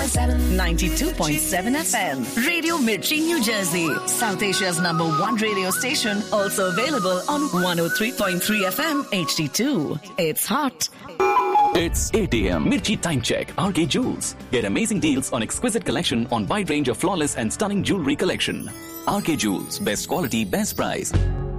92.7 FM. Radio Mirchi, New Jersey. South Asia's #1 radio station. Also available on 103.3 FM HD2. It's hot. It's 8 a.m. Mirchi Time Check. RK Jewels. Get amazing deals on exquisite collection on wide range of flawless and stunning jewelry collection. RK Jewels. Best quality, best price.